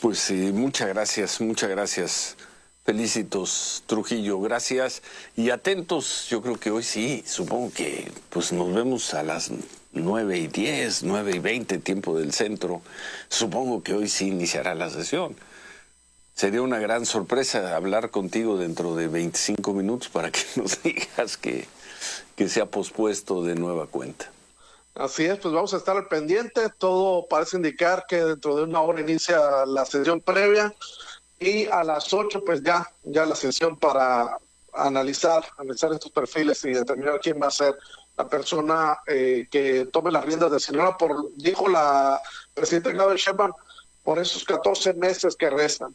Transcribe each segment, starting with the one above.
Pues sí, muchas gracias. Felicitos, Trujillo, gracias. Y atentos, yo creo que hoy sí, supongo que pues nos vemos a las 9:10, 9:20, tiempo del centro. Supongo que hoy sí iniciará la sesión. Sería una gran sorpresa hablar contigo dentro de 25 minutos para que nos digas que se ha pospuesto de nueva cuenta. Así es, pues vamos a estar al pendiente. Todo parece indicar que dentro de una hora inicia la sesión previa y a las 8 pues ya la sesión para analizar estos perfiles y determinar quién va a ser la persona que tome las riendas de Sinaloa, dijo la presidenta Claudia Sheinbaum, por esos 14 meses que restan.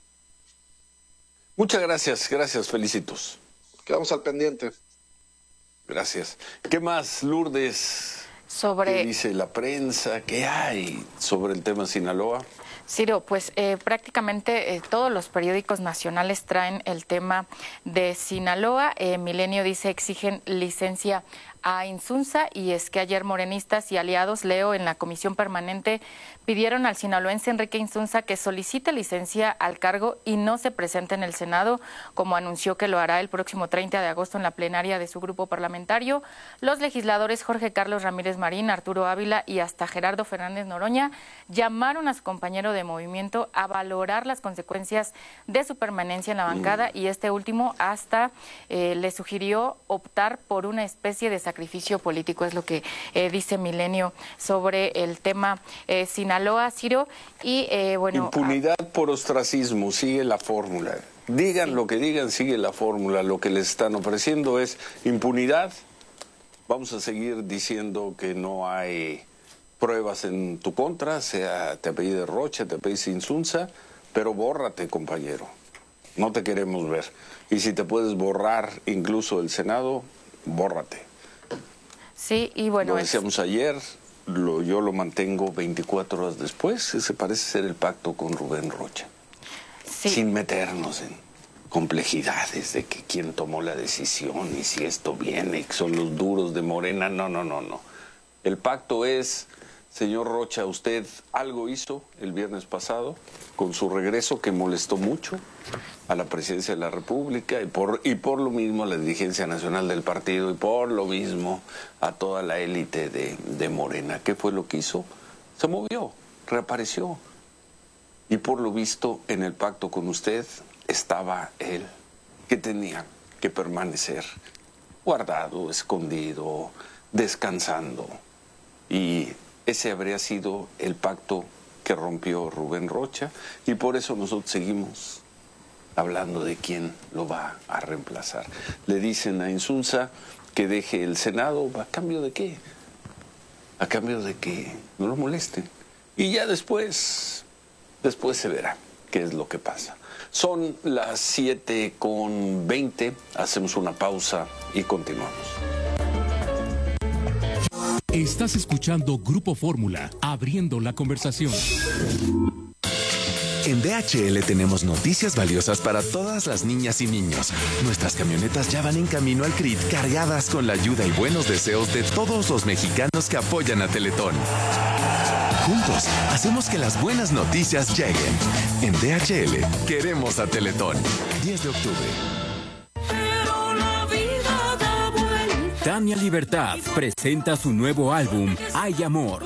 Muchas gracias, felicitos. Quedamos al pendiente. Gracias. ¿Qué más, Lourdes? ¿Qué dice la prensa? ¿Qué hay sobre el tema Sinaloa? Ciro, pues prácticamente todos los periódicos nacionales traen el tema de Sinaloa. Milenio dice exigen licencia a Insunza, y es que ayer morenistas y aliados, leo, en la comisión permanente pidieron al sinaloense Enrique Insunza que solicite licencia al cargo y no se presente en el Senado, como anunció que lo hará el próximo 30 de agosto en la plenaria de su grupo parlamentario. Los legisladores Jorge Carlos Ramírez Marín, Arturo Ávila y hasta Gerardo Fernández Noroña llamaron a su compañero de movimiento a valorar las consecuencias de su permanencia en la bancada, y este último hasta le sugirió optar por una especie de sacrificio político. Es lo que dice Milenio sobre el tema Sinaloa, Ciro. Y bueno, impunidad por ostracismo, sigue la fórmula. Digan lo que digan, sigue la fórmula. Lo que les están ofreciendo es impunidad. Vamos a seguir diciendo que no hay pruebas en tu contra, sea te apellides Rocha, te apellides Insunza, pero bórrate, compañero. No te queremos ver. Y si te puedes borrar incluso el Senado, bórrate. Sí, y bueno, lo decíamos ayer, yo lo mantengo 24 horas después. Ese parece ser el pacto con Rubén Rocha. Sí. Sin meternos en complejidades de que quién tomó la decisión y si esto viene, que son los duros de Morena. No. El pacto es, señor Rocha, usted algo hizo el viernes pasado con su regreso que molestó mucho a la presidencia de la República y por lo mismo a la dirigencia nacional del partido y por lo mismo a toda la élite de Morena. ¿Qué fue lo que hizo? Se movió, reapareció. Y por lo visto en el pacto con usted estaba él, que tenía que permanecer guardado, escondido, descansando. Y ese habría sido el pacto que rompió Rubén Rocha, y por eso nosotros seguimos hablando de quién lo va a reemplazar. Le dicen a Insunza que deje el Senado, ¿a cambio de qué? A cambio de que no lo molesten. Y ya después se verá qué es lo que pasa. Son las 7:20, hacemos una pausa y continuamos. Estás escuchando Grupo Fórmula, abriendo la conversación. En DHL tenemos noticias valiosas para todas las niñas y niños. Nuestras camionetas ya van en camino al CRIT, cargadas con la ayuda y buenos deseos de todos los mexicanos que apoyan a Teletón. Juntos, hacemos que las buenas noticias lleguen. En DHL, queremos a Teletón. 10 de octubre. Tania Libertad presenta su nuevo álbum, Hay Amor.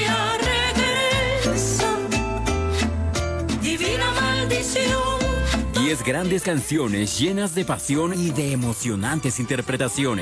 10 grandes canciones llenas de pasión y de emocionantes interpretaciones.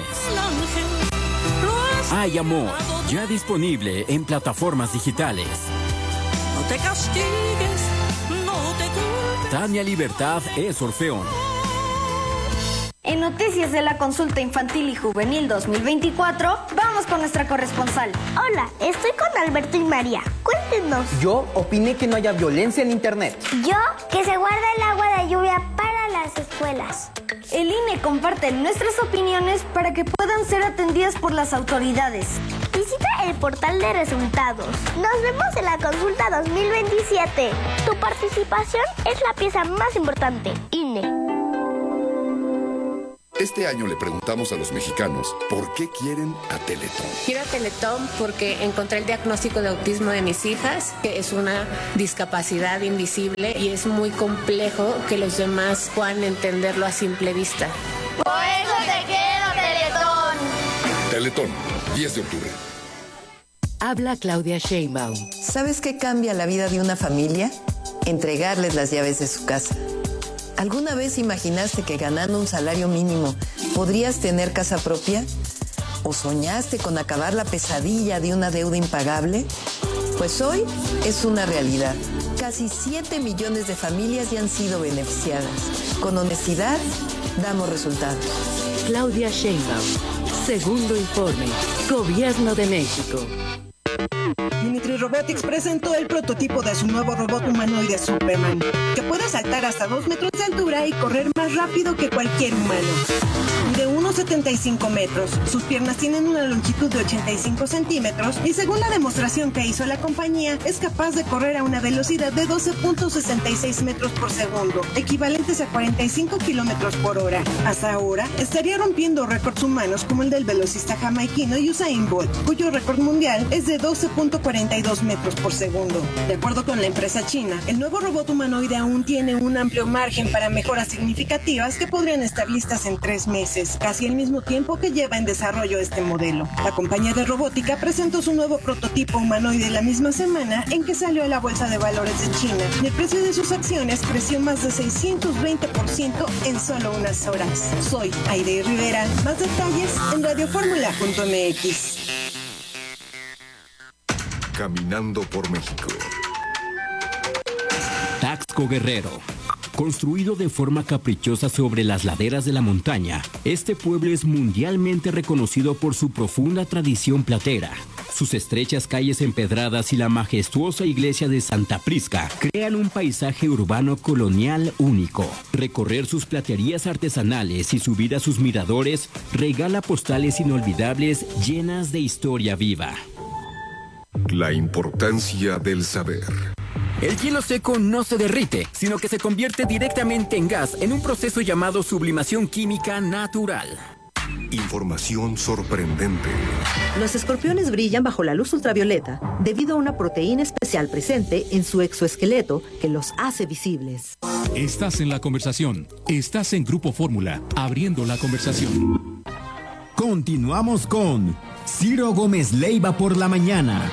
Hay Amor, ya disponible en plataformas digitales. No te castigues, no te culpes. Tania Libertad es Orfeón. En Noticias de la Consulta Infantil y Juvenil 2024, vamos con nuestra corresponsal. Hola, estoy con Alberto y María. Cuéntenos. Yo opiné que no haya violencia en Internet. Yo, que se guarda el agua de lluvia para las escuelas. El INE comparte nuestras opiniones para que puedan ser atendidas por las autoridades. Visita el portal de resultados. Nos vemos en la consulta 2027. Tu participación es la pieza más importante. INE. Este año le preguntamos a los mexicanos por qué quieren a Teletón. Quiero a Teletón porque encontré el diagnóstico de autismo de mis hijas, que es una discapacidad invisible y es muy complejo que los demás puedan entenderlo a simple vista. Por eso te quiero, Teletón. Teletón, 10 de octubre. Habla Claudia Sheinbaum. ¿Sabes qué cambia la vida de una familia? Entregarles las llaves de su casa. ¿Alguna vez imaginaste que ganando un salario mínimo podrías tener casa propia? ¿O soñaste con acabar la pesadilla de una deuda impagable? Pues hoy es una realidad. Casi 7 millones de familias ya han sido beneficiadas. Con honestidad, damos resultados. Claudia Sheinbaum. Segundo informe. Gobierno de México. Unitree Robotics presentó el prototipo de su nuevo robot humanoide Superman, que puede saltar hasta 2 metros de altura y correr más rápido que cualquier humano. De 1,75 metros, sus piernas tienen una longitud de 85 centímetros y según la demostración que hizo la compañía, es capaz de correr a una velocidad de 12.66 metros por segundo, equivalentes a 45 kilómetros por hora. Hasta ahora, estaría rompiendo récords humanos como el del velocista jamaiquino Usain Bolt, cuyo récord mundial es de 12.42 metros por segundo. De acuerdo con la empresa china, el nuevo robot humanoide aún tiene un amplio margen para mejoras significativas que podrían estar listas en 3 meses, casi el mismo tiempo que lleva en desarrollo este modelo. La compañía de robótica presentó su nuevo prototipo humanoide la misma semana en que salió a la bolsa de valores de China y el precio de sus acciones creció más de 620% en solo unas horas. Soy Aide Rivera. Más detalles en radioformula.mx. Caminando por México. Taxco Guerrero. Construido de forma caprichosa sobre las laderas de la montaña, este pueblo es mundialmente reconocido por su profunda tradición platera. Sus estrechas calles empedradas y la majestuosa iglesia de Santa Prisca crean un paisaje urbano colonial único. Recorrer sus platerías artesanales y subir a sus miradores regala postales inolvidables llenas de historia viva. La importancia del saber. El hielo seco no se derrite, sino que se convierte directamente en gas en un proceso llamado sublimación química natural. Información sorprendente. Los escorpiones brillan bajo la luz ultravioleta debido a una proteína especial presente en su exoesqueleto que los hace visibles. Estás en la conversación. Estás en Grupo Fórmula, abriendo la conversación. Continuamos con Ciro Gómez Leiva por la mañana.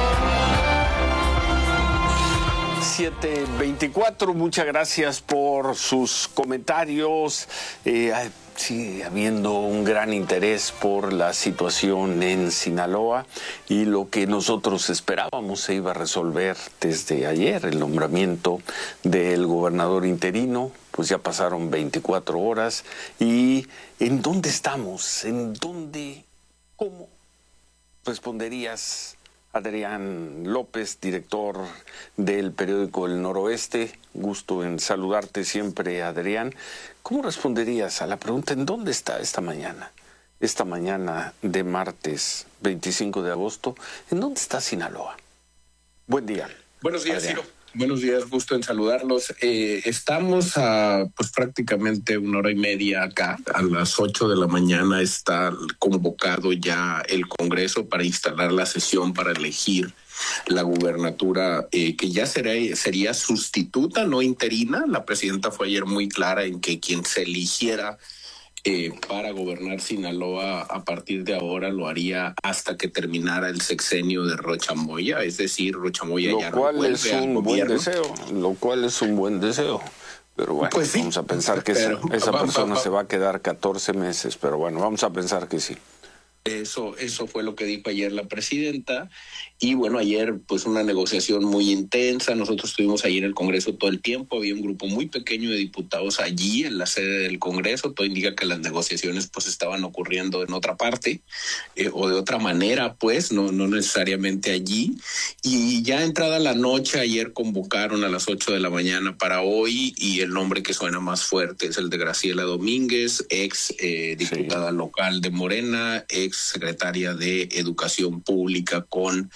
7:24, muchas gracias por sus comentarios. Sigue habiendo un gran interés por la situación en Sinaloa y lo que nosotros esperábamos se iba a resolver desde ayer, el nombramiento del gobernador interino. Pues ya pasaron 24 horas y ¿en dónde estamos? ¿En dónde? ¿Cómo? ¿Responderías? Adrián López, director del periódico El Noroeste, gusto en saludarte siempre, Adrián. ¿Cómo responderías a la pregunta en dónde está esta mañana? Esta mañana de martes 25 de agosto, ¿en dónde está Sinaloa? Buen día. Buenos días, Adrián. Ciro. Buenos días, gusto en saludarlos. Estamos a pues prácticamente 1 hora y media acá. A las 8 de la mañana está convocado ya el Congreso para instalar la sesión para elegir la gubernatura que ya sería sustituta, no interina. La presidenta fue ayer muy clara en que quien se eligiera para gobernar Sinaloa a partir de ahora lo haría hasta que terminara el sexenio de Rocha Moya, es decir, Rocha Moya ya no vuelve al gobierno. Lo cual es un buen deseo. Pero bueno, pues sí, vamos a pensar que esa persona se va a quedar 14 meses, pero bueno, vamos a pensar que sí. Eso fue lo que dijo ayer la presidenta. Y bueno, ayer pues una negociación muy intensa. Nosotros estuvimos ayer en el Congreso todo el tiempo. Había un grupo muy pequeño de diputados allí en la sede del Congreso. Todo indica que las negociaciones pues estaban ocurriendo en otra parte o de otra manera, pues no necesariamente allí. Y ya entrada la noche, ayer convocaron a las 8 de la mañana para hoy y el nombre que suena más fuerte es el de Graciela Domínguez, ex diputada local de Morena, ex secretaria de Educación Pública con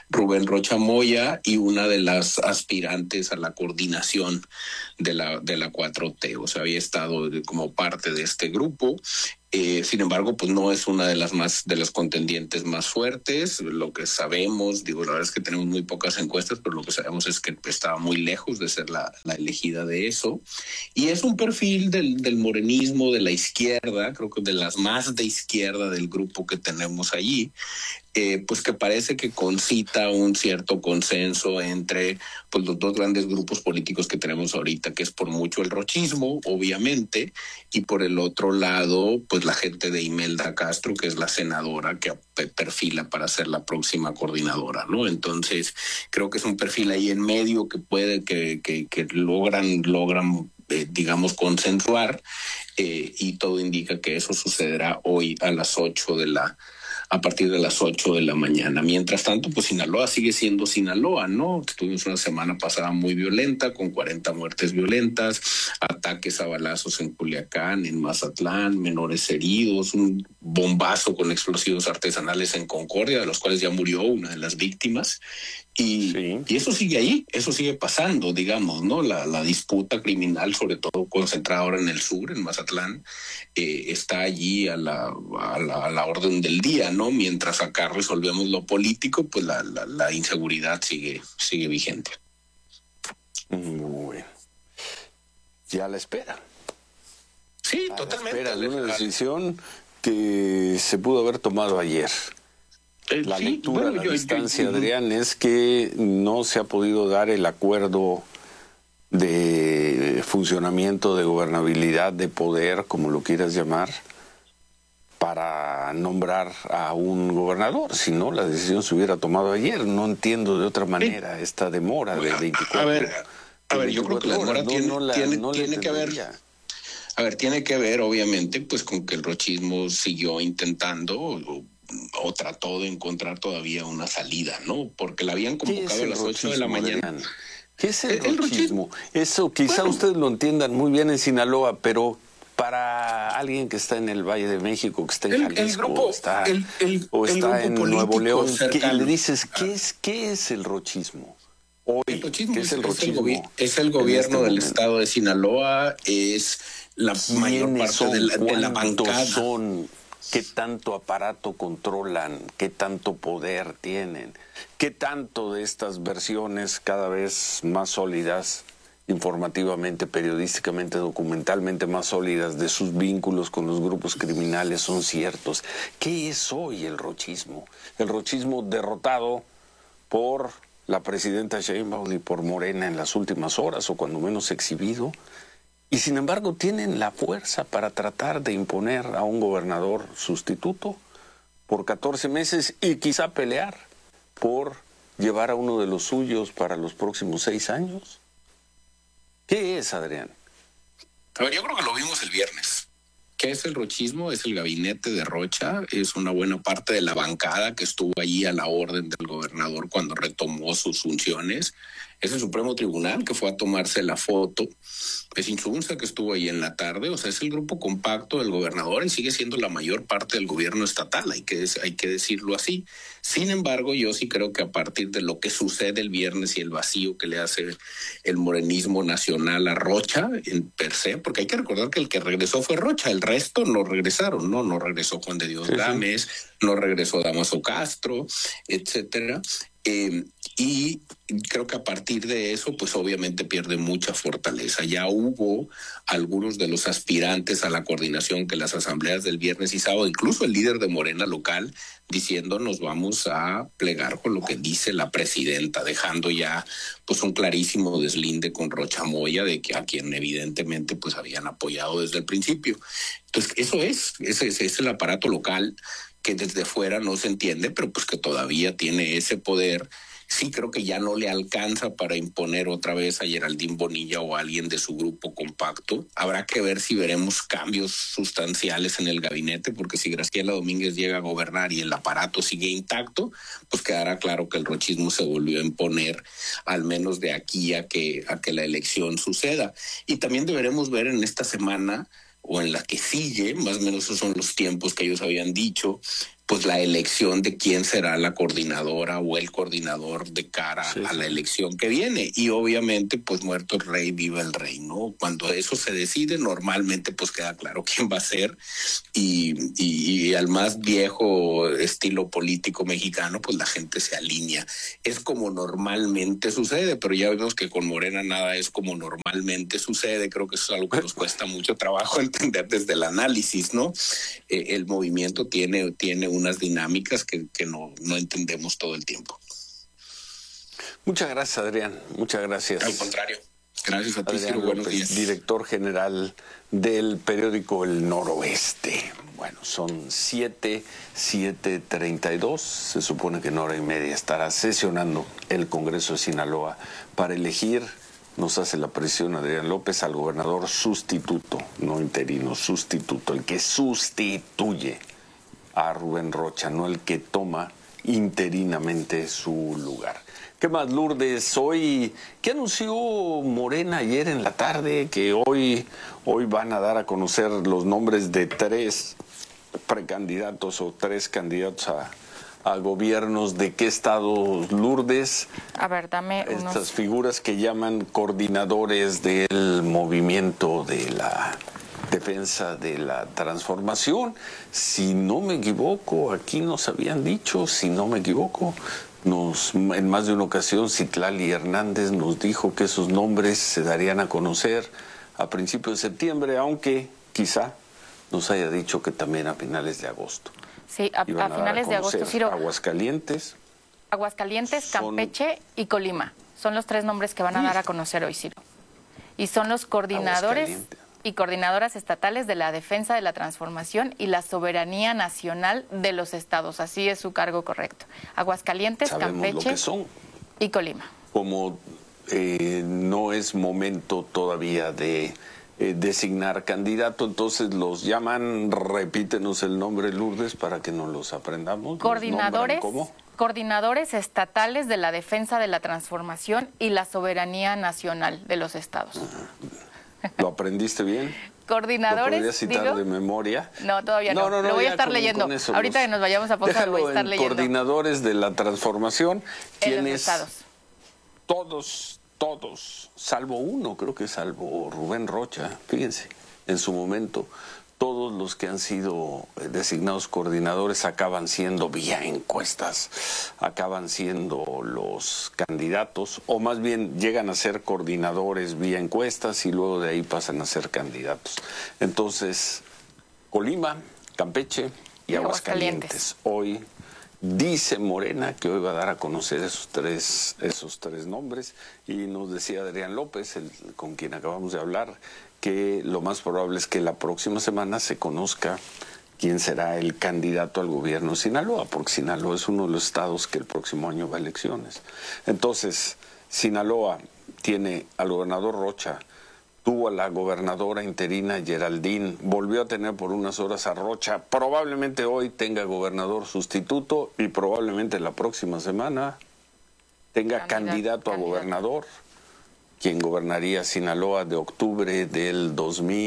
Rubén Rocha Moya y una de las aspirantes a la coordinación de la 4T. O sea, había estado como parte de este grupo. Sin embargo, pues no es una de las contendientes más fuertes. Lo que sabemos, la verdad es que tenemos muy pocas encuestas, pero lo que sabemos es que estaba muy lejos de ser la elegida de eso. Y es un perfil del morenismo, de la izquierda, creo que de las más de izquierda del grupo que tenemos allí, pues que parece que concita un cierto consenso entre pues los dos grandes grupos políticos que tenemos ahorita, que es por mucho el rochismo, obviamente, y por el otro lado, pues la gente de Imelda Castro, que es la senadora que perfila para ser la próxima coordinadora, ¿no? Entonces, creo que es un perfil ahí en medio que puede, que logran digamos, consensuar, y todo indica que eso sucederá hoy a partir de las 8 de la mañana. Mientras tanto, pues Sinaloa sigue siendo Sinaloa, ¿no? Tuvimos una semana pasada muy violenta, con 40 muertes violentas, ataques a balazos en Culiacán, en Mazatlán, menores heridos, un bombazo con explosivos artesanales en Concordia, de los cuales ya murió una de las víctimas. Y eso sigue ahí, eso sigue pasando, digamos, ¿no? La disputa criminal, sobre todo concentrada ahora en el sur, en Mazatlán, está allí a la orden del día, ¿no? Mientras acá resolvemos lo político, pues la inseguridad sigue vigente. Muy bien. Ya la espera. Sí, totalmente. La espera de una decisión que se pudo haber tomado ayer. La lectura a la distancia, Adrián, es que no se ha podido dar el acuerdo de funcionamiento, de gobernabilidad, de poder, como lo quieras llamar, para nombrar a un gobernador. Si no, la decisión se hubiera tomado ayer. No entiendo de otra manera esta demora de 24 horas. A ver, yo creo que la demora tiene que ver... A ver, tiene que ver, obviamente, pues con que el rochismo siguió intentando o trató de encontrar todavía una salida, ¿no? Porque la habían convocado a las 8 de la mañana. Adrián? ¿Qué es el rochismo? Eso quizá ustedes lo entiendan muy bien en Sinaloa, pero para alguien que está en el Valle de México, que está en Jalisco, o está en Nuevo León, le dices, ¿qué es el rochismo? Hoy, el rochismo ¿qué es el rochismo? Es el gobierno del estado de Sinaloa, es la mayor parte de la bancada. ¿Qué tanto aparato controlan? ¿Qué tanto poder tienen? ¿Qué tanto de estas versiones cada vez más sólidas, informativamente, periodísticamente, documentalmente más sólidas, de sus vínculos con los grupos criminales son ciertos? ¿Qué es hoy el rochismo? El rochismo derrotado por la presidenta Sheinbaum y por Morena en las últimas horas, o cuando menos exhibido, y sin embargo tienen la fuerza para tratar de imponer a un gobernador sustituto por 14 meses y quizá pelear por llevar a uno de los suyos para los próximos 6 años. ¿Qué es, Adrián? A ver, yo creo que lo vimos el viernes. ¿Qué es el rochismo? Es el gabinete de Rocha, es una buena parte de la bancada que estuvo allí a la orden del gobernador cuando retomó sus funciones. Es el Supremo Tribunal que fue a tomarse la foto. Es Insunza que estuvo ahí en la tarde. O sea, es el grupo compacto del gobernador y sigue siendo la mayor parte del gobierno estatal, hay que decirlo así. Sin embargo, yo sí creo que a partir de lo que sucede el viernes y el vacío que le hace el morenismo nacional a Rocha en per se, porque hay que recordar que el que regresó fue Rocha, el resto no regresaron, no regresó Juan de Dios Gámez, no regresó Damaso Castro, etcétera. Y creo que a partir de eso, pues obviamente pierde mucha fortaleza. Ya hubo algunos de los aspirantes a la coordinación que las asambleas del viernes y sábado, incluso el líder de Morena local, diciendo nos vamos a plegar con lo que dice la presidenta, dejando ya pues un clarísimo deslinde con Rocha Moya, de que a quien evidentemente pues habían apoyado desde el principio. Entonces ese es el aparato local que desde fuera no se entiende, pero pues que todavía tiene ese poder. Sí creo que ya no le alcanza para imponer otra vez a Geraldine Bonilla o a alguien de su grupo compacto. Habrá que ver si veremos cambios sustanciales en el gabinete, porque si Graciela Domínguez llega a gobernar y el aparato sigue intacto, pues quedará claro que el rochismo se volvió a imponer, al menos de aquí a que la elección suceda. Y también deberemos ver en esta semana o en la que sigue, más o menos esos son los tiempos que ellos habían dicho, pues la elección de quién será la coordinadora o el coordinador de cara a la elección que viene. Y obviamente, pues muerto el rey, viva el rey, ¿no? Cuando eso se decide, normalmente pues queda claro quién va a ser, y al más viejo estilo político mexicano, pues la gente se alinea. Es como normalmente sucede, pero ya vemos que con Morena nada es como normalmente sucede. Creo que eso es algo que nos cuesta mucho trabajo entender desde el análisis, ¿no? El movimiento tiene unas dinámicas que no entendemos todo el tiempo. Muchas gracias, Adrián. Muchas gracias. Al contrario. Gracias a ti, Adrián Ciro. Buenos días. Director general del periódico El Noroeste. Bueno, son 7:32. Se supone que en hora y media estará sesionando el Congreso de Sinaloa para elegir, nos hace la presión Adrián López, al gobernador sustituto, no interino, sustituto, el que sustituye a Rubén Rocha, no el que toma interinamente su lugar. ¿Qué más, Lourdes? ¿Qué anunció Morena ayer en la tarde? Que hoy van a dar a conocer los nombres de 3 precandidatos o 3 candidatos a gobiernos. ¿De qué estados, Lourdes? A ver, dame estas figuras que llaman coordinadores del movimiento de la defensa de la transformación. Si no me equivoco, aquí nos habían dicho, si no me equivoco, en más de una ocasión Citlali Hernández nos dijo que esos nombres se darían a conocer a principios de septiembre, aunque quizá nos haya dicho que también a finales de agosto. Sí, a finales de agosto, Ciro. Aguascalientes, Campeche y Colima. Son los 3 nombres que van a dar a conocer hoy, Ciro. Y son los coordinadores y coordinadoras estatales de la defensa de la transformación y la soberanía nacional de los estados. Así es su cargo correcto. Aguascalientes, Campeche y Colima. Como no es momento todavía de designar candidato, entonces los llaman, repítenos el nombre, Lourdes, para que nos los aprendamos. Coordinadores estatales de la defensa de la transformación y la soberanía nacional de los estados. ¿Lo aprendiste bien? Coordinadores. ¿Lo podrías citar de memoria? No, todavía no. Lo voy a estar leyendo. Ahorita que nos vayamos a pausa, lo voy a estar leyendo. Coordinadores de la transformación. En los estados. Todos, salvo uno, creo que salvo Rubén Rocha, fíjense, en su momento, todos los que han sido designados coordinadores acaban siendo vía encuestas, acaban siendo los candidatos, o más bien llegan a ser coordinadores vía encuestas y luego de ahí pasan a ser candidatos. Entonces, Colima, Campeche y Aguascalientes. Hoy dice Morena que hoy va a dar a conocer esos tres nombres, y nos decía Adrián López, con quien acabamos de hablar, que lo más probable es que la próxima semana se conozca quién será el candidato al gobierno de Sinaloa, porque Sinaloa es uno de los estados que el próximo año va a elecciones. Entonces, Sinaloa tiene al gobernador Rocha, tuvo a la gobernadora interina Geraldine, volvió a tener por unas horas a Rocha, probablemente hoy tenga gobernador sustituto y probablemente la próxima semana tenga candidato a gobernador, quien gobernaría Sinaloa de octubre del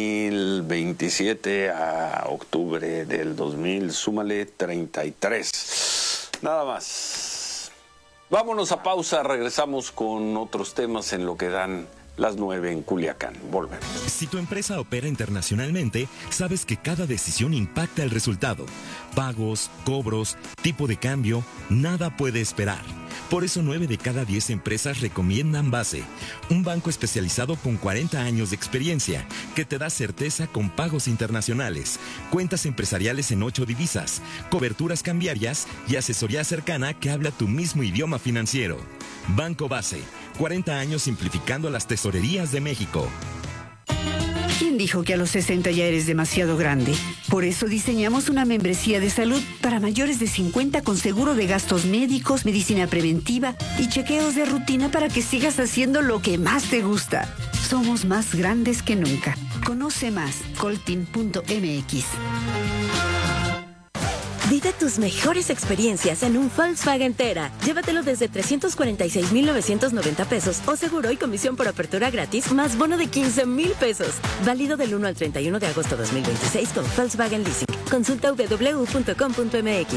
2027 a octubre del 2000, súmale 33. Nada más. Vámonos a pausa, regresamos con otros temas en lo que dan las 9 en Culiacán. Volvemos. Si tu empresa opera internacionalmente, sabes que cada decisión impacta el resultado. Pagos, cobros, tipo de cambio, nada puede esperar. Por eso 9 de cada 10 empresas recomiendan Base, un banco especializado con 40 años de experiencia que te da certeza con pagos internacionales, cuentas empresariales en 8 divisas, coberturas cambiarias y asesoría cercana que habla tu mismo idioma financiero. Banco Base, 40 años simplificando las tesorerías de México. ¿Quién dijo que a los 60 ya eres demasiado grande? Por eso diseñamos una membresía de salud para mayores de 50 con seguro de gastos médicos, medicina preventiva y chequeos de rutina para que sigas haciendo lo que más te gusta. Somos más grandes que nunca. Conoce más, coltin.mx. Vive tus mejores experiencias en un Volkswagen Tera. Llévatelo desde 346,990 pesos o seguro y comisión por apertura gratis más bono de 15,000 pesos. Válido del 1 al 31 de agosto 2026 con Volkswagen Leasing. Consulta www.com.mx.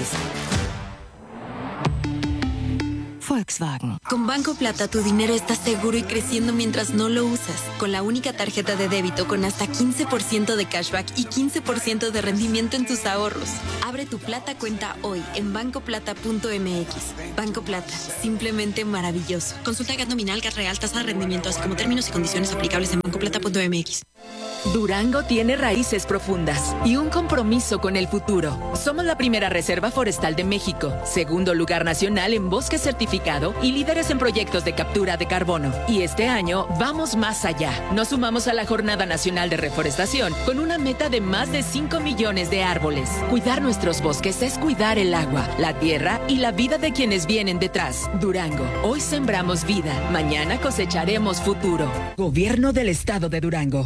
Volkswagen. Con Banco Plata tu dinero está seguro y creciendo mientras no lo usas. Con la única tarjeta de débito con hasta 15% de cashback y 15% de rendimiento en tus ahorros. Abre tu Plata cuenta hoy en bancoplata.mx. Banco Plata, simplemente maravilloso. Consulta GAT nominal, GAT real, tasa de rendimiento, así como términos y condiciones aplicables en bancoplata.mx. Durango tiene raíces profundas y un compromiso con el futuro. Somos la primera reserva forestal de México, segundo lugar nacional en bosque certificado y líderes en proyectos de captura de carbono. Y este año vamos más allá. Nos sumamos a la Jornada Nacional de Reforestación con una meta de más de 5 millones de árboles. Cuidar nuestros bosques es cuidar el agua, la tierra y la vida de quienes vienen detrás. Durango, hoy sembramos vida, mañana cosecharemos futuro. Gobierno del Estado de Durango.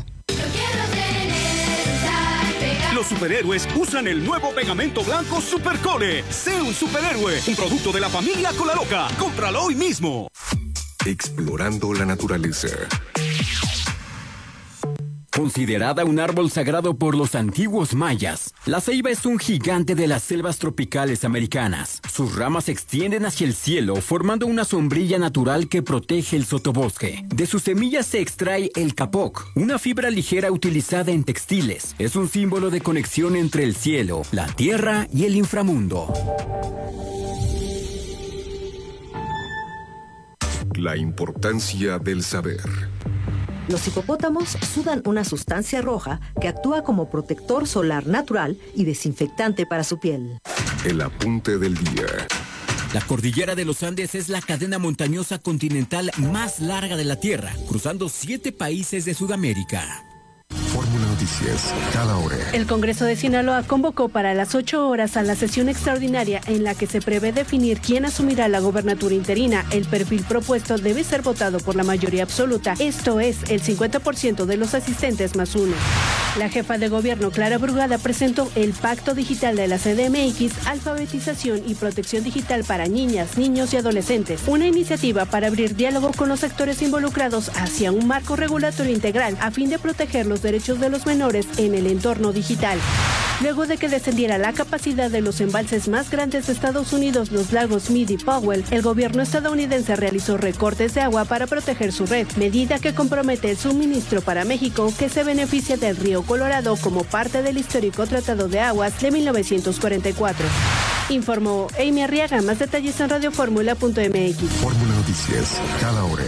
Los superhéroes usan el nuevo pegamento blanco Supercole. Sé un superhéroe, un producto de la familia Colaloca. Cómpralo hoy mismo. Explorando la naturaleza. Considerada un árbol sagrado por los antiguos mayas, la ceiba es un gigante de las selvas tropicales americanas. Sus ramas se extienden hacia el cielo, formando una sombrilla natural que protege el sotobosque. De sus semillas se extrae el capoc, una fibra ligera utilizada en textiles. Es un símbolo de conexión entre el cielo, la tierra y el inframundo. La importancia del saber. Los hipopótamos sudan una sustancia roja que actúa como protector solar natural y desinfectante para su piel. El apunte del día. La cordillera de los Andes es la cadena montañosa continental más larga de la Tierra, cruzando 7 países de Sudamérica. Fórmula Noticias, cada hora. El Congreso de Sinaloa convocó para las 8 horas a la sesión extraordinaria en la que se prevé definir quién asumirá la gobernatura interina. El perfil propuesto debe ser votado por la mayoría absoluta, esto es, el 50% de los asistentes más uno. La jefa de gobierno, Clara Brugada, presentó el Pacto Digital de la CDMX, Alfabetización y Protección Digital para Niñas, Niños y Adolescentes, una iniciativa para abrir diálogo con los actores involucrados hacia un marco regulatorio integral a fin de proteger los derechos de los menores en el entorno digital. Luego de que descendiera la capacidad de los embalses más grandes de Estados Unidos, los lagos Meade y Powell, el gobierno estadounidense realizó recortes de agua para proteger su red, medida que compromete el suministro para México, que se beneficia del río Colorado como parte del histórico Tratado de Aguas de 1944. Informó Amy Arriaga. Más detalles en radioformula.mx. Fórmula Noticias, cada hora.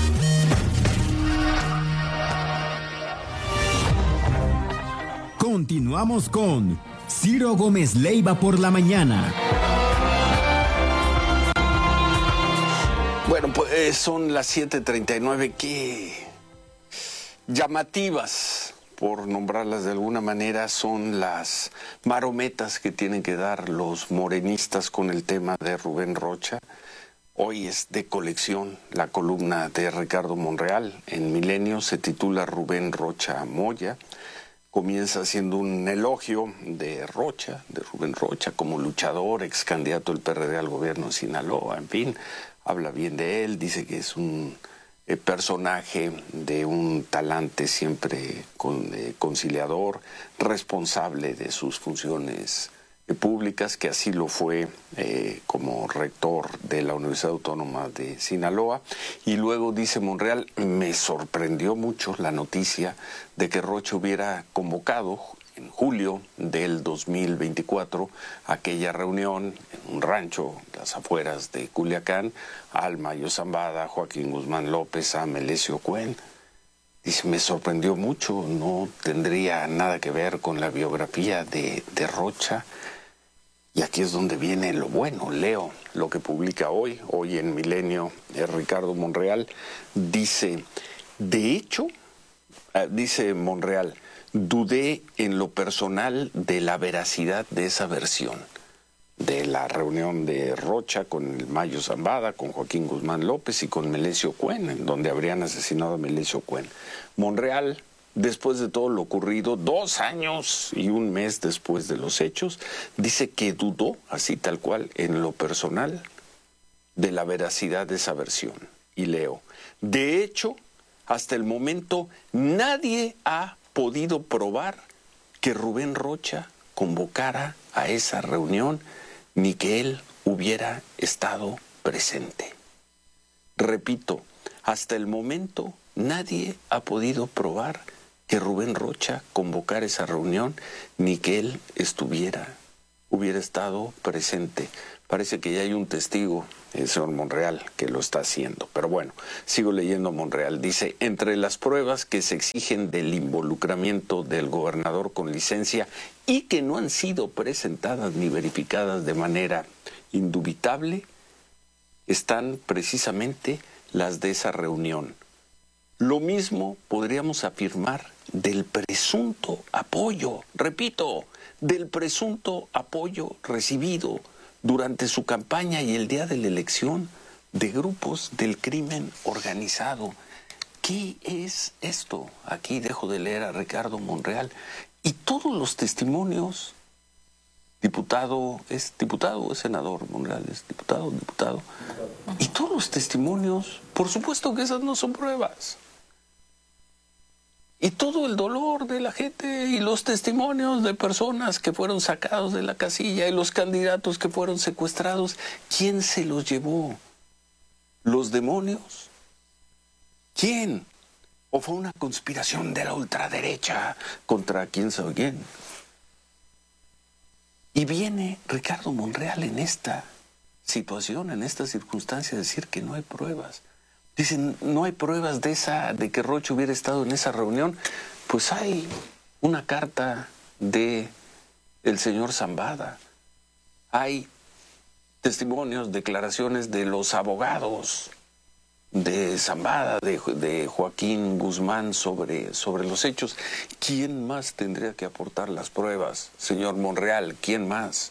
Continuamos con Ciro Gómez Leiva por la mañana. Bueno, pues son las 7:39, qué llamativas, por nombrarlas de alguna manera, son las marometas que tienen que dar los morenistas con el tema de Rubén Rocha. Hoy es de colección la columna de Ricardo Monreal en Milenio, se titula Rubén Rocha Moya. Comienza haciendo un elogio de Rubén Rocha, como luchador, ex candidato del PRD al gobierno de Sinaloa, en fin, habla bien de él, dice que es un personaje de un talante siempre conciliador, responsable de sus funciones públicas, que así lo fue como rector de la Universidad Autónoma de Sinaloa. Y luego dice Monreal, me sorprendió mucho la noticia de que Rocha hubiera convocado en julio del 2024 aquella reunión en un rancho, las afueras de Culiacán, al Mayo Zambada, Joaquín Guzmán López, a Melesio Cuen. Dice, me sorprendió mucho, no tendría nada que ver con la biografía de Rocha. Y aquí es donde viene lo bueno. Leo lo que publica hoy en Milenio, Ricardo Monreal. Dice, de hecho, dice Monreal, dudé en lo personal de la veracidad de esa versión de la reunión de Rocha con el Mayo Zambada, con Joaquín Guzmán López y con Melesio Cuen, en donde habrían asesinado a Melesio Cuen. Monreal, después de todo lo ocurrido, 2 años y 1 mes después de los hechos, dice que dudó, así tal cual, en lo personal, de la veracidad de esa versión. Y leo, de hecho, hasta el momento nadie ha podido probar que Rubén Rocha convocara a esa reunión ni que él hubiera estado presente. Repito, hasta el momento nadie ha podido probar que Rubén Rocha convocara esa reunión ni que él hubiera estado presente. Parece que ya hay un testigo, el señor Monreal, que lo está haciendo. Pero bueno, sigo leyendo Monreal. Dice, entre las pruebas que se exigen del involucramiento del gobernador con licencia y que no han sido presentadas ni verificadas de manera indubitable, están precisamente las de esa reunión. Lo mismo podríamos afirmar del presunto apoyo, repito, del presunto apoyo recibido durante su campaña y el día de la elección de grupos del crimen organizado. ¿Qué es esto? Aquí dejo de leer a Ricardo Monreal. Y todos los testimonios, diputado o es senador, Monreal es diputado. Y todos los testimonios, por supuesto que esas no son pruebas. Y todo el dolor de la gente y los testimonios de personas que fueron sacados de la casilla y los candidatos que fueron secuestrados, ¿quién se los llevó? ¿Los demonios? ¿Quién? ¿O fue una conspiración de la ultraderecha contra quién sabe quién? Y viene Ricardo Monreal en esta situación, en esta circunstancia, a decir que no hay pruebas. Dicen, no hay pruebas de que Rocha hubiera estado en esa reunión. Pues hay una carta de el señor Zambada. Hay testimonios, declaraciones de los abogados de Zambada, de Joaquín Guzmán sobre los hechos. ¿Quién más tendría que aportar las pruebas? Señor Monreal, ¿quién más?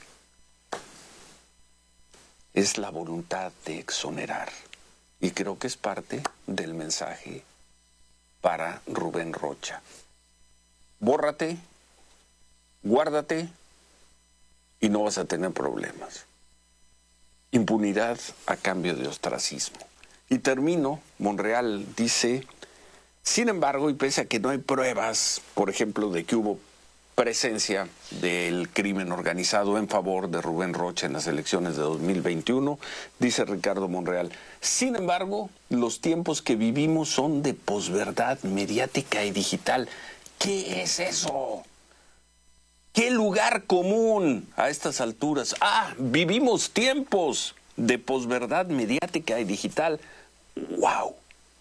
Es la voluntad de exonerar. Y creo que es parte del mensaje para Rubén Rocha. Bórrate, guárdate y no vas a tener problemas. Impunidad a cambio de ostracismo. Y termino, Monreal dice, sin embargo, y pese a que no hay pruebas, por ejemplo, de que hubo presencia del crimen organizado en favor de Rubén Rocha en las elecciones de 2021, dice Ricardo Monreal. Sin embargo, los tiempos que vivimos son de posverdad mediática y digital. ¿Qué es eso? ¿Qué lugar común a estas alturas? Vivimos tiempos de posverdad mediática y digital. ¡Wow!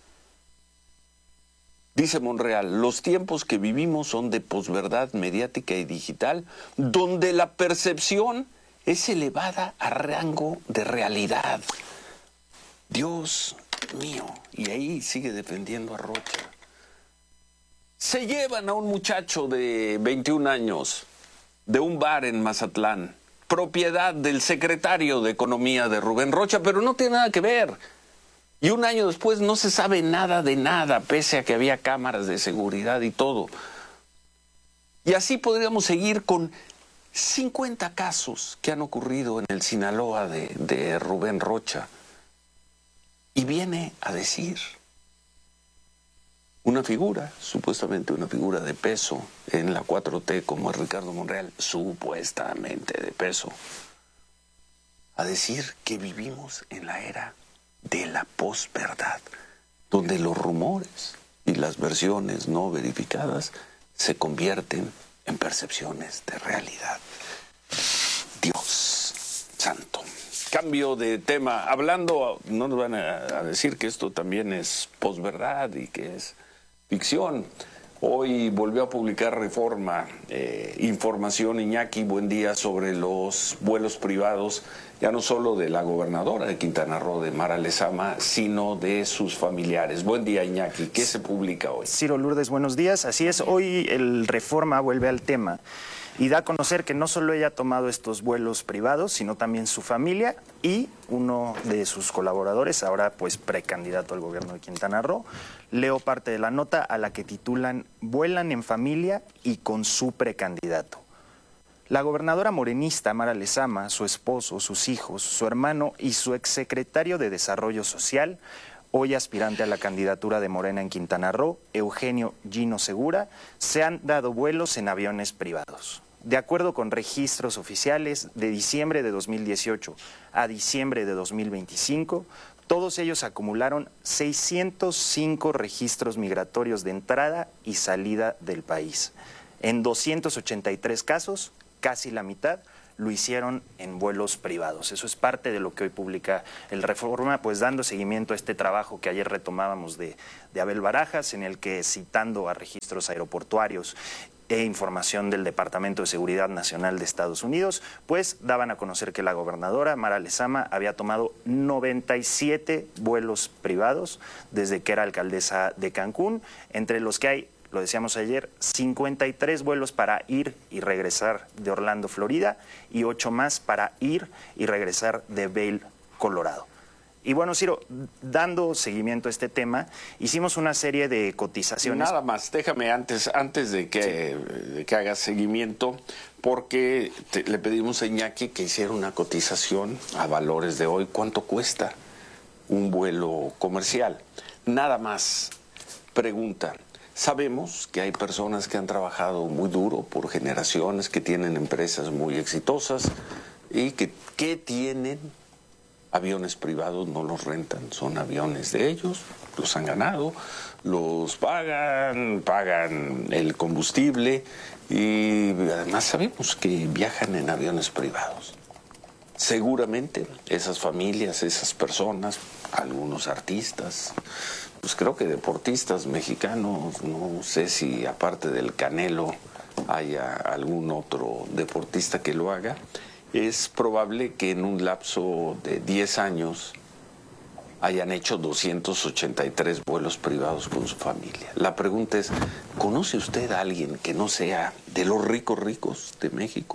Dice Monreal, los tiempos que vivimos son de posverdad mediática y digital, donde la percepción es elevada a rango de realidad. Dios mío, y ahí sigue defendiendo a Rocha. Se llevan a un muchacho de 21 años de un bar en Mazatlán, propiedad del secretario de Economía de Rubén Rocha, pero no tiene nada que ver. Y un año después no se sabe nada de nada, pese a que había cámaras de seguridad y todo. Y así podríamos seguir con 50 casos que han ocurrido en el Sinaloa de Rubén Rocha. Y viene a decir una figura, supuestamente una figura de peso en la 4T como es Ricardo Monreal, supuestamente de peso, a decir que vivimos en la era de la posverdad, donde los rumores y las versiones no verificadas se convierten en percepciones de realidad. Dios santo. Cambio de tema. Hablando, no nos van a decir que esto también es posverdad y que es ficción. Hoy volvió a publicar Reforma información, Iñaki, buen día, sobre los vuelos privados, ya no solo de la gobernadora de Quintana Roo, de Mara Lezama, sino de sus familiares. Buen día, Iñaki. ¿Qué se publica hoy? Ciro Lourdes, buenos días. Así es, hoy el Reforma vuelve al tema y da a conocer que no solo ella ha tomado estos vuelos privados, sino también su familia y uno de sus colaboradores, ahora pues precandidato al gobierno de Quintana Roo. Leo parte de la nota a la que titulan "Vuelan en familia y con su precandidato". La gobernadora morenista Mara Lezama, su esposo, sus hijos, su hermano y su exsecretario de Desarrollo Social, hoy aspirante a la candidatura de Morena en Quintana Roo, Eugenio Gino Segura, se han dado vuelos en aviones privados. De acuerdo con registros oficiales, de diciembre de 2018 a diciembre de 2025, todos ellos acumularon 605 registros migratorios de entrada y salida del país. En 283 casos, casi la mitad, lo hicieron en vuelos privados. Eso es parte de lo que hoy publica el Reforma, pues dando seguimiento a este trabajo que ayer retomábamos de Abel Barajas, en el que, citando a registros aeroportuarios e información del Departamento de Seguridad Nacional de Estados Unidos, pues daban a conocer que la gobernadora Mara Lezama había tomado 97 vuelos privados desde que era alcaldesa de Cancún, entre los que hay, lo decíamos ayer, 53 vuelos para ir y regresar de Orlando, Florida, y 8 más para ir y regresar de Vail, Colorado. Y bueno, Ciro, dando seguimiento a este tema, hicimos una serie de cotizaciones. Nada más, déjame antes de que hagas seguimiento, porque le pedimos a Iñaki que hiciera una cotización a valores de hoy. ¿Cuánto cuesta un vuelo comercial? Nada más, pregunta. Sabemos que hay personas que han trabajado muy duro por generaciones, que tienen empresas muy exitosas y que tienen aviones privados, no los rentan, son aviones de ellos, los han ganado, los pagan el combustible y además sabemos que viajan en aviones privados. Seguramente esas familias, esas personas, algunos artistas, pues creo que deportistas mexicanos, no sé si aparte del Canelo haya algún otro deportista que lo haga, es probable que en un lapso de 10 años hayan hecho 283 vuelos privados con su familia. La pregunta es, ¿conoce usted a alguien que no sea de los ricos de México?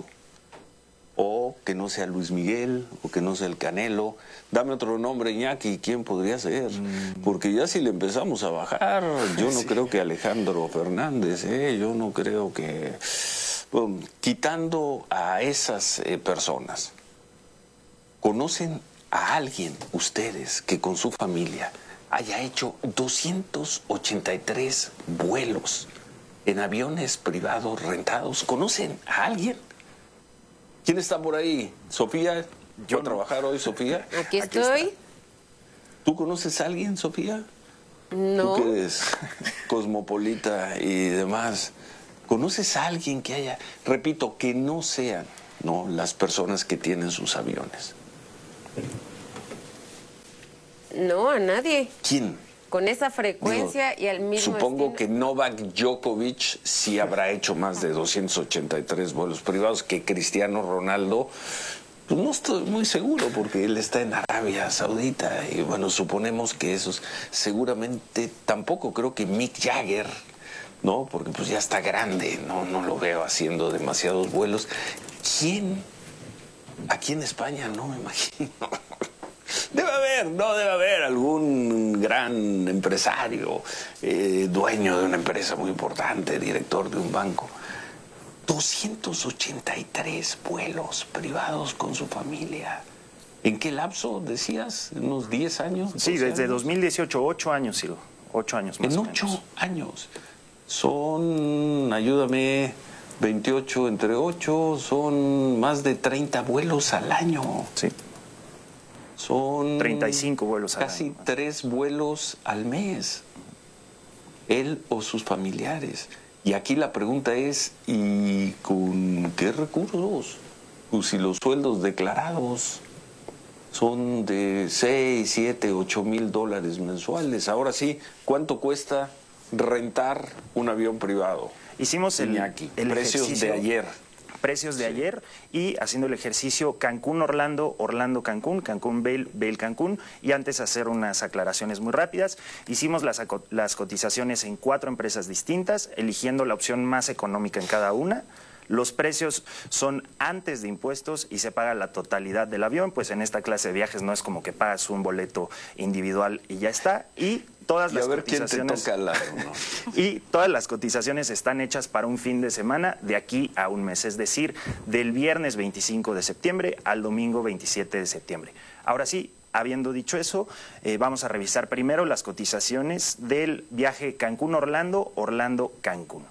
O que no sea Luis Miguel, o que no sea el Canelo. Dame otro nombre, Iñaki, ¿quién podría ser? Porque ya si le empezamos a bajar, yo no creo que Alejandro Fernández, yo no creo que... Bueno, quitando a esas personas, ¿conocen a alguien, ustedes, que con su familia haya hecho 283 vuelos en aviones privados rentados? ¿Conocen a alguien? ¿Quién está por ahí? ¿Sofía? ¿Yo a trabajar hoy, Sofía? Aquí estoy. ¿Tú conoces a alguien, Sofía? No. ¿Tú que eres cosmopolita y demás? ¿Conoces a alguien que haya, repito, que no sean las personas que tienen sus aviones? No, a nadie. ¿Quién? Con esa frecuencia y al mismo Supongo que Novak Djokovic sí habrá hecho más de 283 vuelos privados, que Cristiano Ronaldo, pues no estoy muy seguro porque él está en Arabia Saudita y bueno, suponemos que esos, seguramente tampoco creo que Mick Jagger, ¿no? Porque pues ya está grande, no lo veo haciendo demasiados vuelos. ¿Quién? Aquí en España no me imagino. Debe haber algún gran empresario, dueño de una empresa muy importante, director de un banco. 283 vuelos privados con su familia. ¿En qué lapso, decías? ¿Unos 10 años? Sí, desde 2018, 8 años, sí, 8 años más o menos. En 8 años. Son, ayúdame, 28 entre 8, son más de 30 vuelos al año. Sí. Son 35 vuelos al año. Casi 3 vuelos al mes. Él o sus familiares. Y aquí la pregunta es, ¿y con qué recursos? Pues si los sueldos declarados son de 6, 7, 8 mil dólares mensuales. Ahora sí, ¿cuánto cuesta rentar un avión privado? Hicimos el precios de ayer. Precios de ayer y haciendo el ejercicio Cancún-Orlando, Orlando-Cancún, Cancún-Vail, Vail-Cancún, y antes hacer unas aclaraciones muy rápidas. Hicimos las cotizaciones en 4 empresas distintas, eligiendo la opción más económica en cada una. Los precios son antes de impuestos y se paga la totalidad del avión, pues en esta clase de viajes no es como que pagas un boleto individual y ya está. Y todas las cotizaciones, quién te toca al lado, ¿no? Y todas las cotizaciones están hechas para un fin de semana de aquí a un mes, es decir, del viernes 25 de septiembre al domingo 27 de septiembre. Ahora sí, habiendo dicho eso, vamos a revisar primero las cotizaciones del viaje Cancún-Orlando, Orlando-Cancún.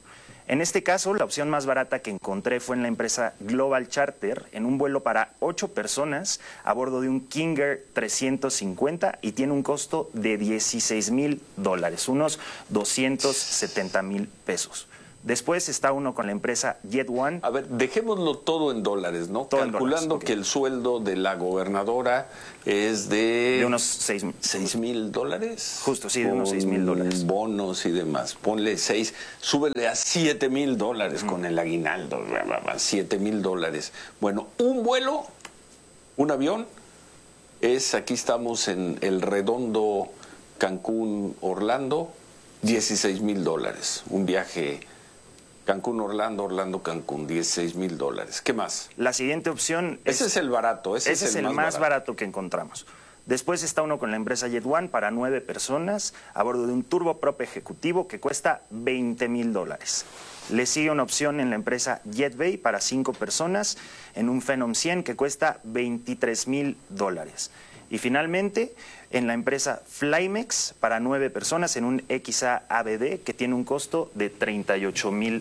En este caso, la opción más barata que encontré fue en la empresa Global Charter, en un vuelo para 8 personas a bordo de un King Air 350 y tiene un costo de $16,000, unos 270,000 pesos. Después está uno con la empresa Jet One. A ver, dejémoslo todo en dólares, ¿no? Todo calculando dólares, que el sueldo de la gobernadora es de unos $6,000. Justo, sí, de unos $6,000. Bonos y demás. Ponle 6, súbele a $7,000 con el aguinaldo, $7,000. Bueno, un vuelo, un avión, aquí estamos en el redondo Cancún-Orlando, $16,000. Un viaje Cancún-Orlando, Orlando-Cancún, $16,000. ¿Qué más? La siguiente opción ese es el barato. Ese es el más barato que encontramos. Después está uno con la empresa Jet One para 9 personas a bordo de un turboprop ejecutivo que cuesta $20,000. Le sigue una opción en la empresa JetBay para 5 personas en un Phenom 100 que cuesta $23,000. Y finalmente, en la empresa Flymex para 9 personas en un XA ABD que tiene un costo de $38,000.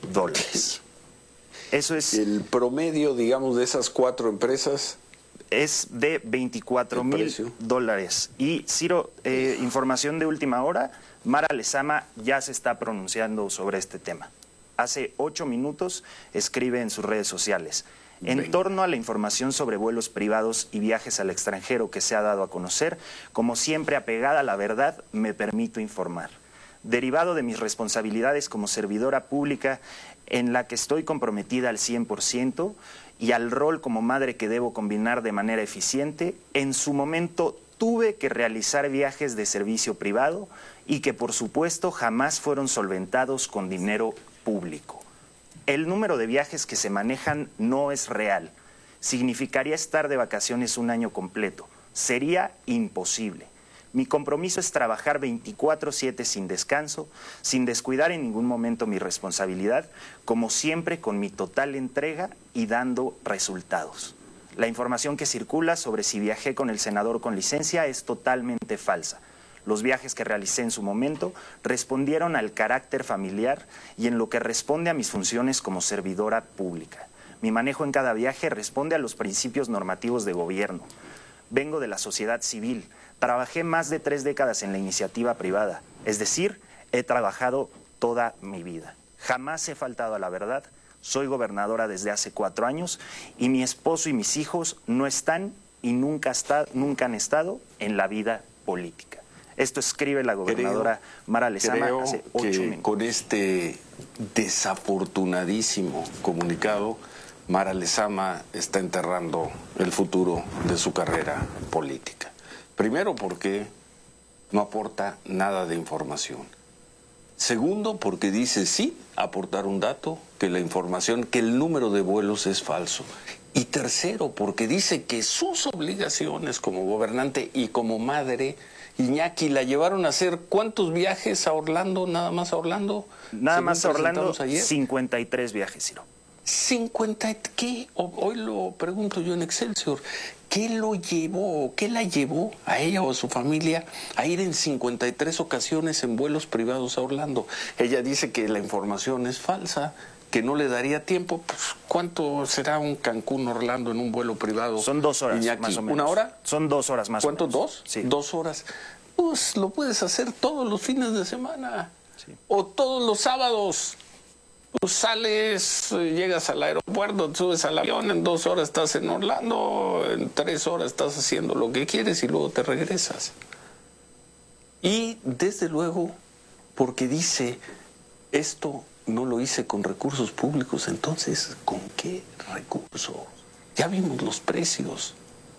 Eso es... El promedio, digamos, de esas 4 empresas... es de $24,000. Y Ciro, información de última hora, Mara Lezama ya se está pronunciando sobre este tema. Hace 8 minutos escribe en sus redes sociales: en torno a la información sobre vuelos privados y viajes al extranjero que se ha dado a conocer, como siempre apegada a la verdad, me permito informar. Derivado de mis responsabilidades como servidora pública, en la que estoy comprometida al 100%, y al rol como madre que debo combinar de manera eficiente, en su momento tuve que realizar viajes de servicio privado y que por supuesto jamás fueron solventados con dinero público. El número de viajes que se manejan no es real. Significaría estar de vacaciones un año completo. Sería imposible. Mi compromiso es trabajar 24/7 sin descanso, sin descuidar en ningún momento mi responsabilidad, como siempre con mi total entrega y dando resultados. La información que circula sobre si viajé con el senador con licencia es totalmente falsa. Los viajes que realicé en su momento respondieron al carácter familiar y en lo que responde a mis funciones como servidora pública. Mi manejo en cada viaje responde a los principios normativos de gobierno. Vengo de la sociedad civil. Trabajé más de 3 décadas en la iniciativa privada. Es decir, he trabajado toda mi vida. Jamás he faltado a la verdad. Soy gobernadora desde hace 4 años y mi esposo y mis hijos no están y nunca han estado en la vida política. Esto escribe la gobernadora Mara Lezama hace 8 minutos. Con este desafortunadísimo comunicado, Mara Lezama está enterrando el futuro de su carrera política. Primero, porque no aporta nada de información. Segundo, porque dice sí aportar un dato, que la información, que el número de vuelos es falso. Y tercero, porque dice que sus obligaciones como gobernante y como madre, Iñaki, la llevaron a hacer ¿cuántos viajes a Orlando? ¿Nada más a Orlando? Nada más a Orlando, 53 viajes, Ciro. 50, ¿qué? Hoy lo pregunto yo en Excelsior. ¿Qué lo llevó, qué la llevó a ella o a su familia a ir en 53 ocasiones en vuelos privados a Orlando? Ella dice que la información es falsa, que no le daría tiempo. Pues, ¿cuánto será un Cancún-Orlando en un vuelo privado? Son 2 horas, Iñaki, más o menos. ¿1 hora? Son 2 horas más o menos. ¿Cuánto, 2? Sí. 2 horas. Pues lo puedes hacer todos los fines de semana. Sí. O todos los sábados. Pues sales, llegas al aeropuerto, subes al avión, en 2 horas estás en Orlando, en 3 horas estás haciendo lo que quieres y luego te regresas. Y desde luego, porque dice, esto no lo hice con recursos públicos, entonces, ¿con qué recursos? Ya vimos los precios.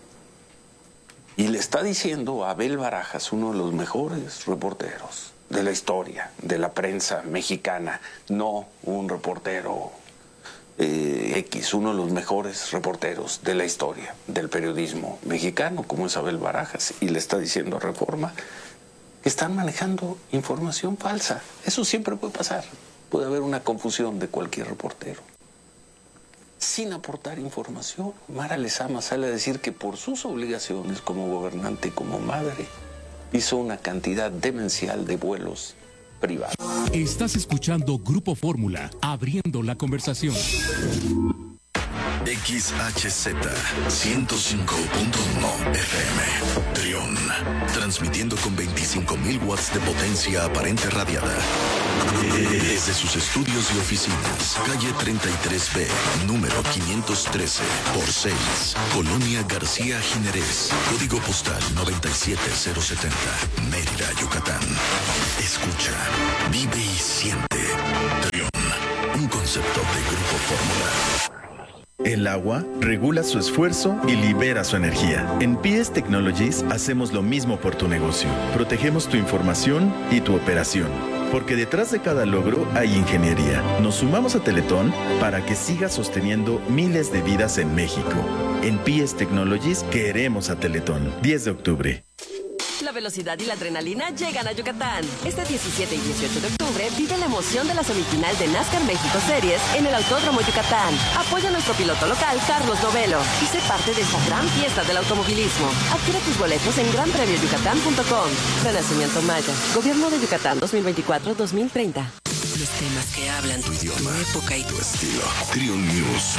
Y le está diciendo a Abel Barajas, uno de los mejores reporteros de la historia, de la prensa mexicana, no un reportero X, uno de los mejores reporteros de la historia del periodismo mexicano, como es Abel Barajas, y le está diciendo a Reforma que están manejando información falsa. Eso siempre puede pasar, puede haber una confusión de cualquier reportero. Sin aportar información, Mara Lezama sale a decir que por sus obligaciones como gobernante y como madre, hizo una cantidad demencial de vuelos privado. Estás escuchando Grupo Fórmula, abriendo la conversación. XHZ 105.1 FM Trión, transmitiendo con 25.000 watts de potencia aparente radiada desde sus estudios y oficinas, calle 33B, número 513 por 6, Colonia García Jiménez, código postal 97070, Mérida, Yucatán. Escucha, vive y siente. Trión, un concepto de Grupo Fórmula. El agua regula su esfuerzo y libera su energía. En PS Technologies hacemos lo mismo por tu negocio. Protegemos tu información y tu operación. Porque detrás de cada logro hay ingeniería. Nos sumamos a Teletón para que siga sosteniendo miles de vidas en México. En PS Technologies queremos a Teletón. 10 de octubre. La velocidad y la adrenalina llegan a Yucatán. Este 17 y 18 de octubre vive la emoción de la semifinal de NASCAR México Series en el Autódromo Yucatán. Apoya a nuestro piloto local, Carlos Novelo, y sé parte de esta gran fiesta del automovilismo. Adquiere tus boletos en granpremioyucatán.com. Renacimiento Maya. Gobierno de Yucatán 2024-2030. Los temas que hablan tu idioma, tu época y tu estilo. Trión News.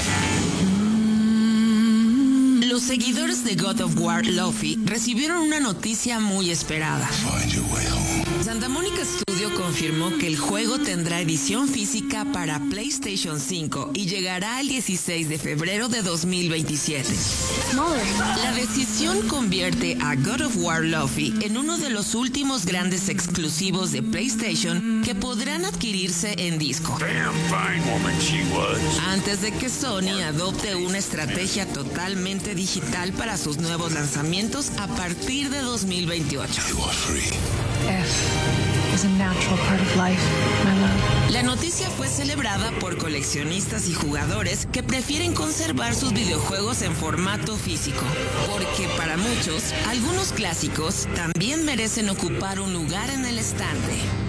Los seguidores de God of War Luffy recibieron una noticia muy esperada. Santa Mónica Studio confirmó que el juego tendrá edición física para PlayStation 5 y llegará el 16 de febrero de 2027. La decisión convierte a God of War Luffy en uno de los últimos grandes exclusivos de PlayStation que podrán adquirirse en disco. Antes de que Sony adopte una estrategia totalmente digital para sus nuevos lanzamientos a partir de 2028. La noticia fue celebrada por coleccionistas y jugadores que prefieren conservar sus videojuegos en formato físico, porque para muchos, algunos clásicos también merecen ocupar un lugar en el estante.